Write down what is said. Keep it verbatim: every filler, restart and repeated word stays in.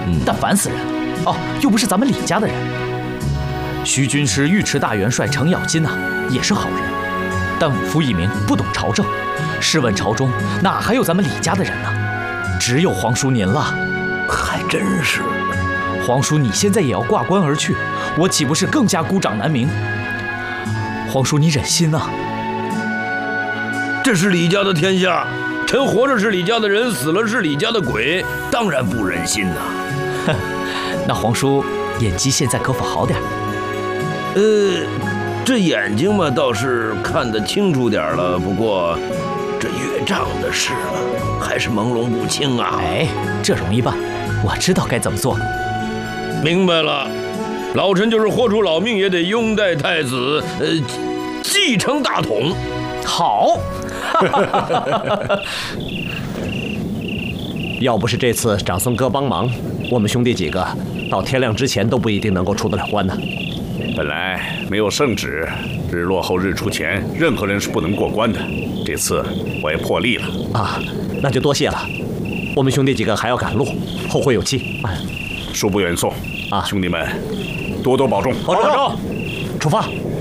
嗯、但烦死人了。哦，又不是咱们李家的人。徐军师尉迟大元帅程咬金呐、啊，也是好人，但武夫一名，不懂朝政。试问朝中哪还有咱们李家的人呢？只有皇叔您了。 还真是。 皇叔，你现在也要挂冠而去，我岂不是更加孤掌难鸣？皇叔，你忍心呐、啊？ 这是李家的天下，臣活着是李家的人，死了是李家的鬼，当然不忍心呐、啊。 哼，那皇叔眼疾现在可否好点？ 呃，这眼睛嘛倒是看得清楚点了，不过这岳丈的事了，还是朦胧不清啊。 哎，这容易办，我知道该怎么做。 明白了，老臣就是豁出老命也得拥戴太子，呃，继承大统。 好。 要不是这次长孙哥帮忙，我们兄弟几个到天亮之前都不一定能够出得了关呢。 本来没有圣旨，日落后日出前，任何人是不能过关的。这次我也破例了啊，那就多谢了。我们兄弟几个还要赶路，后会有期。 恕不远送啊，兄弟们多多保重， 保重，出发。